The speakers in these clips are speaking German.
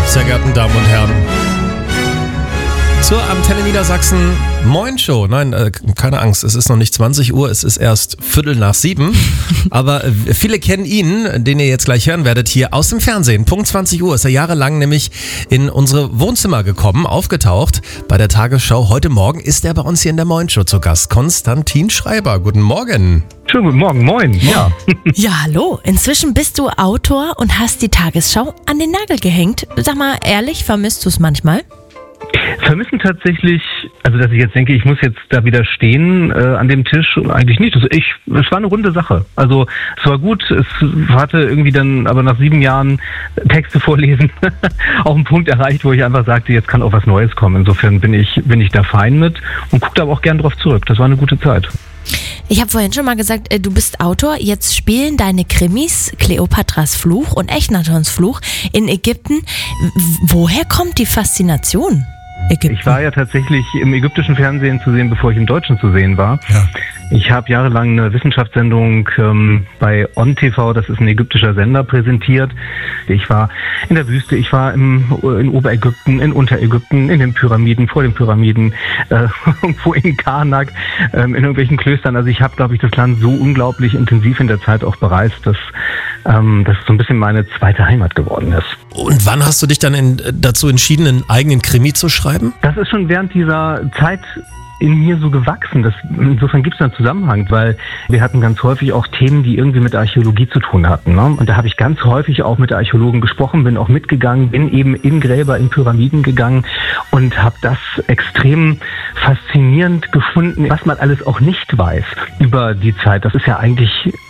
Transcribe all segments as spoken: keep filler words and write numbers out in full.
sehr geehrten Damen und Herren, zur Antenne Niedersachsen Moin Show. Nein, äh, keine Angst, es ist noch nicht zwanzig Uhr, es ist erst Viertel nach sieben. Aber äh, viele kennen ihn, den ihr jetzt gleich hören werdet, hier aus dem Fernsehen. Punkt zwanzig Uhr ist er jahrelang nämlich in unsere Wohnzimmer gekommen, aufgetaucht bei der Tagesschau. Heute Morgen ist er bei uns hier in der Moin Show zu Gast. Konstantin Schreiber, guten Morgen. Schönen guten Morgen, moin. Ja. Ja, hallo. Inzwischen bist du Autor und hast die Tagesschau an den Nagel gehängt. Sag mal ehrlich, vermisst du es manchmal? Vermissen tatsächlich, also dass ich jetzt denke, ich muss jetzt da wieder stehen äh, an dem Tisch, eigentlich nicht. Also ich, es war eine runde Sache. Also es war gut, es hatte irgendwie dann aber nach sieben Jahren Texte vorlesen auch einen Punkt erreicht, wo ich einfach sagte, jetzt kann auch was Neues kommen. Insofern bin ich, bin ich da fein mit und gucke da aber auch gern drauf zurück. Das war eine gute Zeit. Ich habe vorhin schon mal gesagt, du bist Autor. Jetzt spielen deine Krimis Kleopatras Fluch und Echnatons Fluch in Ägypten. Woher kommt die Faszination Ägypten? Ich war ja tatsächlich im ägyptischen Fernsehen zu sehen, bevor ich im Deutschen zu sehen war. Ja. Ich habe jahrelang eine Wissenschaftssendung ähm, bei O N T V, das ist ein ägyptischer Sender, präsentiert. Ich war in der Wüste, ich war im, in Oberägypten, in Unterägypten, in den Pyramiden, vor den Pyramiden, äh, irgendwo in Karnak, ähm, in irgendwelchen Klöstern. Also ich habe, glaube ich, das Land so unglaublich intensiv in der Zeit auch bereist, dass ähm, das so ein bisschen meine zweite Heimat geworden ist. Und wann hast du dich dann in, dazu entschieden, einen eigenen Krimi zu schreiben? Das ist schon während dieser Zeit in mir so gewachsen. Das, insofern gibt es einen Zusammenhang, weil wir hatten ganz häufig auch Themen, die irgendwie mit der Archäologie zu tun hatten. Ne? Und da habe ich ganz häufig auch mit der Archäologen gesprochen, bin auch mitgegangen, bin eben in Gräber, in Pyramiden gegangen und habe das extrem faszinierend gefunden, was man alles auch nicht weiß über die Zeit. Das ist ja eigentlich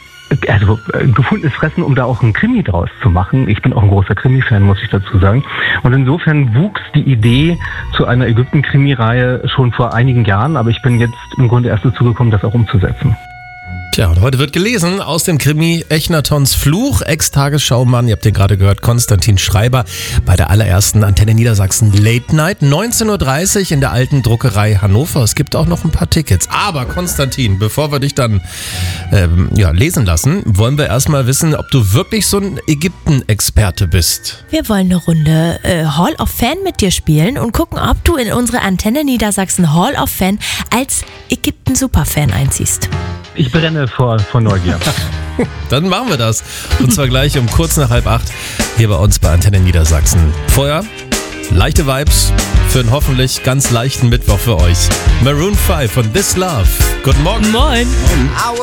also gefundenes Fressen, um da auch einen Krimi draus zu machen. Ich bin auch ein großer Krimi-Fan, muss ich dazu sagen. Und insofern wuchs die Idee zu einer Ägypten-Krimi-Reihe schon vor einigen Jahren, aber ich bin jetzt im Grunde erst dazu gekommen, das auch umzusetzen. Tja, und heute wird gelesen aus dem Krimi Echnatons Fluch, Ex-Tagesschau-Mann, ihr habt den gerade gehört, Konstantin Schreiber bei der allerersten Antenne Niedersachsen Late Night, neunzehn Uhr dreißig in der alten Druckerei Hannover. Es gibt auch noch ein paar Tickets. Aber Konstantin, bevor wir dich dann ähm, ja, lesen lassen, wollen wir erstmal wissen, ob du wirklich so ein Ägypten-Experte bist. Wir wollen eine Runde äh, Hall of Fan mit dir spielen und gucken, ob du in unsere Antenne Niedersachsen Hall of Fan als Ägypten-Superfan einziehst. Ich brenne vor, vor Neugier. Dann machen wir das. Und zwar gleich um kurz nach halb acht hier bei uns bei Antenne Niedersachsen. Vorher leichte Vibes für einen hoffentlich ganz leichten Mittwoch für euch. Maroon fünf von This Love. Guten Morgen. Moin.